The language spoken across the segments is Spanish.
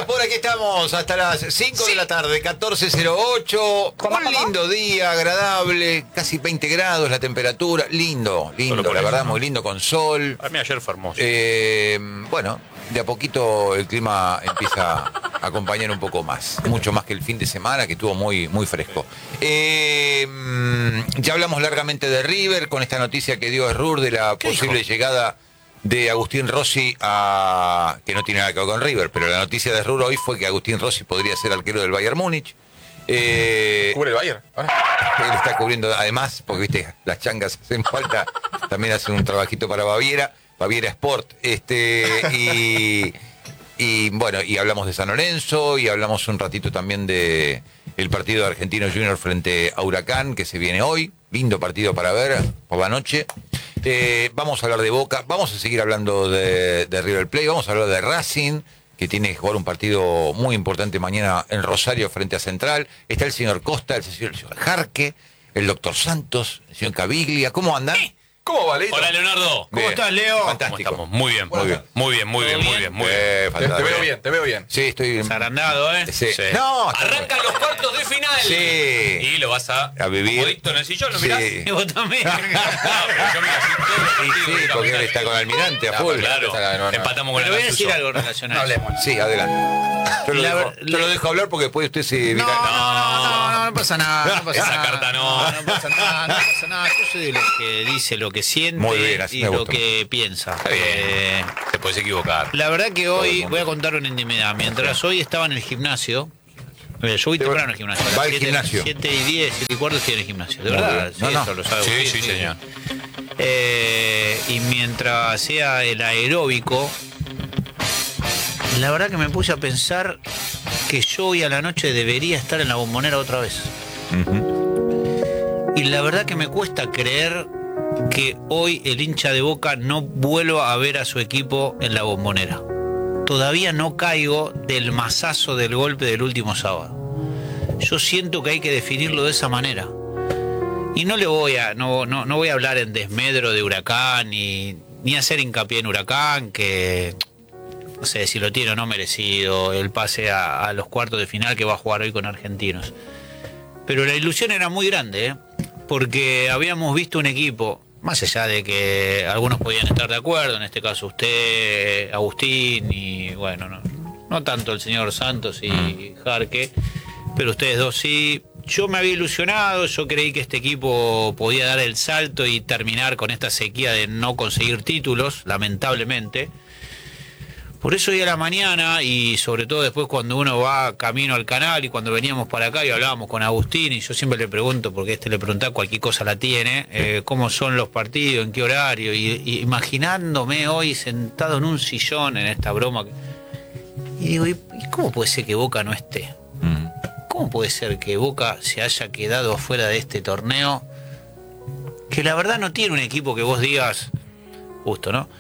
Sport, aquí estamos hasta las 5 de la tarde, 14:08. Un lindo día, agradable, casi 20 grados la temperatura. Lindo, la verdad, muy lindo, con sol. A mí ayer fue hermoso. Bueno, de a poquito el clima empieza a acompañar un poco más. Mucho más que el fin de semana, que estuvo muy, muy fresco. Ya hablamos largamente de River, con esta noticia que dio Errur de la posible llegada de Agustín Rossi que no tiene nada que ver con River, pero la noticia de Errur hoy fue que Agustín Rossi podría ser arquero del Bayern Múnich. ¿Cubre el Bayern? Él está cubriendo, además, porque viste, las changas hacen falta, también hacen un trabajito para Baviera Sport, y bueno, y hablamos de San Lorenzo, y hablamos un ratito también de el partido de Argentino Junior frente a Huracán, que se viene hoy, lindo partido para ver por la noche. Vamos a hablar de Boca, vamos a seguir hablando de River Plate, vamos a hablar de Racing, que tiene que jugar un partido muy importante mañana en Rosario frente a Central. Está el señor Costa, el señor Jarque, el doctor Santos, el señor Caviglia. ¿Cómo andan? ¿Cómo va, Leito? Hola, Leonardo. ¿Cómo estás, Leo? Fantástico. ¿Cómo estamos? Muy bien. Te veo bien. Sí, estoy... Zarandado, ¿eh? Sí. Sí. No, Arrancan los cuartos de final. Sí. Y lo vas a vivir. Modito en el sillón, ¿lo Sí. mirás? Y vos también. No, pero yo miro así todos los Sí, partidos, porque él capitán. está con Almirante a full. Claro, No. empatamos con Pero voy a el decir Suso. algo relacionado a eso. Sí, adelante. Yo La- lo dejo hablar porque después usted se... No pasa nada. No pasa Esa nada. carta no. No pasa nada. Yo soy de los que dice lo que siente Muy bien, así y me lo gusta. que piensa. Está bien. Te puedes equivocar. La verdad que Todo el hoy mundo. voy a contar una intimidad. Mientras hoy estaba en el gimnasio, yo voy temprano al gimnasio. Va al gimnasio. 7:10, 7:15 estoy en el gimnasio. De Muy verdad, bien. sí, No, no. eso lo sabe Sí, usted, sí, señor. Y mientras hacía el aeróbico, la verdad que me puse a pensar que yo hoy a la noche debería estar en la Bombonera otra vez. Y la verdad que me cuesta creer que hoy el hincha de Boca no vuelva a ver a su equipo en la Bombonera. Todavía no caigo del mazazo del golpe del último sábado. Yo siento que hay que definirlo de esa manera. Y no voy a hablar en desmedro de Huracán ni hacer hincapié en Huracán, que no sé si lo tiene o no merecido el pase a los cuartos de final que va a jugar hoy con Argentinos. Pero la ilusión era muy grande, ¿eh? Porque habíamos visto un equipo, más allá de que algunos podían estar de acuerdo, en este caso usted, Agustín, y bueno, no tanto el señor Santos y Jarque, pero ustedes dos sí. Yo me había ilusionado, yo creí que este equipo podía dar el salto y terminar con esta sequía de no conseguir títulos, lamentablemente. Por eso hoy a la mañana, y sobre todo después cuando uno va camino al canal y cuando veníamos para acá y hablábamos con Agustín, y yo siempre le pregunto, porque le preguntaba cualquier cosa la tiene, cómo son los partidos, en qué horario, y imaginándome hoy sentado en un sillón en esta broma. Y digo, ¿y cómo puede ser que Boca no esté? ¿Cómo puede ser que Boca se haya quedado afuera de este torneo? Que la verdad no tiene un equipo que vos digas, justo, ¿no?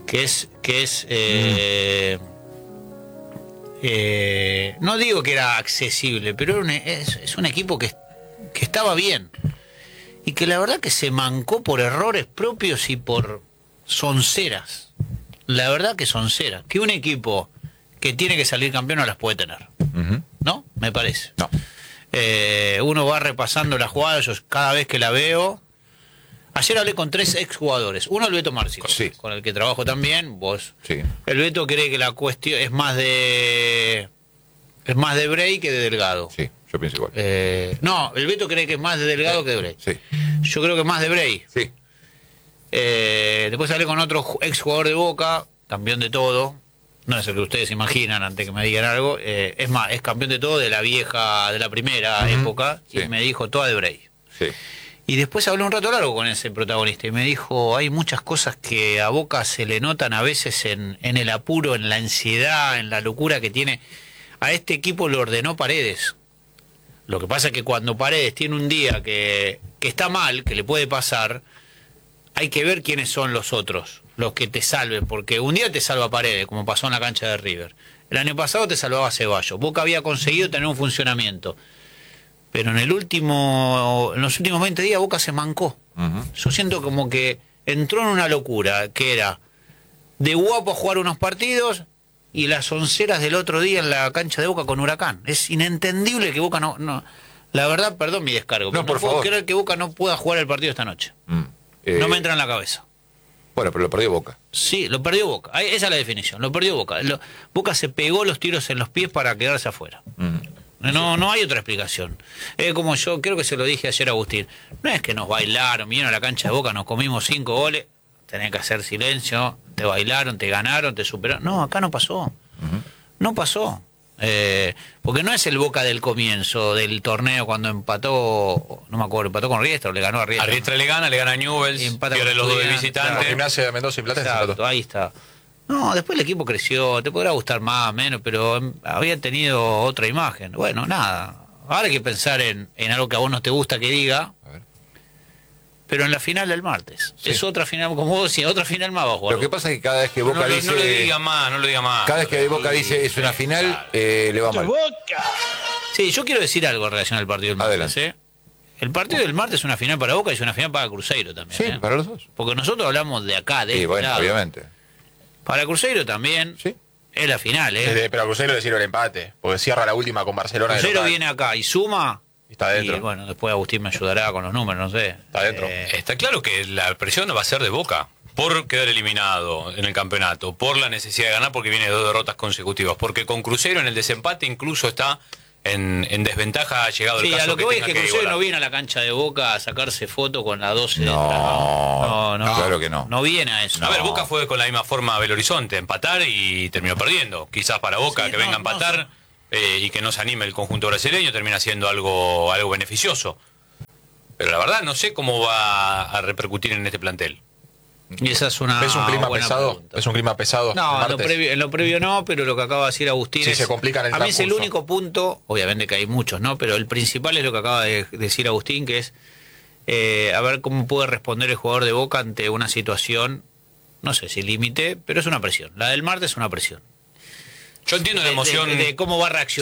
No digo que era accesible, pero es un equipo que estaba bien y que la verdad que se mancó por errores propios y por sonceras. La verdad que sonceras. Que un equipo que tiene que salir campeón no las puede tener. ¿No? Me parece. No. Uno va repasando la jugada, yo cada vez que la veo. Ayer hablé con 3 exjugadores. Uno, el Beto Márcico, Sí. con el que trabajo también, vos. Sí. El Beto cree que la cuestión es más de Bray que de Delgado. Sí, yo pienso igual. No, el Beto cree que es más de Delgado que de Bray. Sí. Yo creo que es más de Bray. Sí. Después hablé con otro exjugador de Boca, campeón de todo. No es el que ustedes imaginan antes que me digan algo. Es más, es campeón de todo de la primera época. Sí. Y me dijo toda de Bray. Sí. Y después hablé un rato largo con ese protagonista y me dijo, hay muchas cosas que a Boca se le notan a veces en el apuro, en la ansiedad, en la locura que tiene. A este equipo lo ordenó Paredes. Lo que pasa es que cuando Paredes tiene un día que está mal, que le puede pasar, hay que ver quiénes son los otros, los que te salven, porque un día te salva Paredes, como pasó en la cancha de River. El año pasado te salvaba Ceballos. Boca había conseguido tener un funcionamiento. Pero en los últimos 20 días Boca se mancó. Yo siento como que entró en una locura, que era de guapo a jugar unos partidos y las onceras del otro día en la cancha de Boca con Huracán. Es inentendible que Boca no la verdad, perdón mi descargo, pero No, por no puedo favor. creer que Boca no pueda jugar el partido esta noche. No me entra en la cabeza. Bueno, pero lo perdió Boca. Sí, lo perdió Boca. Esa es la definición, lo perdió Boca. Boca se pegó los tiros en los pies para quedarse afuera. No hay otra explicación. Es como yo creo que se lo dije ayer a Agustín. No es que nos bailaron, vinieron a la cancha de Boca, nos comimos 5 goles, tenés que hacer silencio, te bailaron, te ganaron, te superaron. No, acá no pasó. No pasó. Porque no es el Boca del comienzo del torneo cuando empató, no me acuerdo, empató con Riestra o le ganó a Riestra. A Riestra le gana a Newell's, Y empata pierde con los dos de Estudiantes, visitante. claro. Gimnasia de Mendoza y Platense. Exacto, ahí está. No, después el equipo creció, te podrá gustar más, menos, pero había tenido otra imagen. Bueno, nada. Ahora hay que pensar en algo que a vos no te gusta que diga, A ver. pero en la final del martes. Sí. Es otra final, como vos decías, otra final más va a jugar. Lo que pasa es que cada vez que Boca No, dice... no lo diga más, no lo diga más. Cada vez que Boca dice es una final, le va mal. Sí, yo quiero decir algo en relación al partido del martes. Adelante. El partido del martes es una final para Boca y es una final para Cruzeiro también. Sí, para los dos. Porque nosotros hablamos de acá, de Sí, este bueno, lado. obviamente. Para Cruzeiro también Sí. es la final, Pero a Cruzeiro le sirve el empate, porque cierra la última con Barcelona. de Cruzeiro local. viene acá y suma. Y está adentro. Y bueno, después Agustín me ayudará con los números, no sé. Está adentro. Está claro que la presión va a ser de Boca por quedar eliminado en el campeonato, por la necesidad de ganar porque viene de 2 derrotas consecutivas, porque con Cruzeiro en el desempate incluso está en desventaja, ha llegado el Sí, caso a lo que voy es tenga que Cruzeiro igualar. no viene a la cancha de Boca a sacarse foto con la 12 No, detrás, claro que no. No viene a eso. A ver, Boca fue con la misma forma a Belo Horizonte, empatar y terminó perdiendo. Quizás para Boca Sí, que no, venga a empatar y que no se anime el conjunto brasileño termina siendo algo beneficioso. Pero la verdad no sé cómo va a repercutir en este plantel. Y esa es una ¿Ves un clima buena pesado? pregunta. ¿Ves un clima pesado? No, el martes? en lo previo no, pero lo que acaba de decir Agustín Sí, es... se complica en el A mí es el transcurso. único punto, obviamente que hay muchos, ¿no? Pero el principal es lo que acaba de decir Agustín, que es a ver cómo puede responder el jugador de Boca ante una situación, no sé si límite, pero es una presión. La del martes es una presión. Yo entiendo la emoción. De cómo va a reaccionar.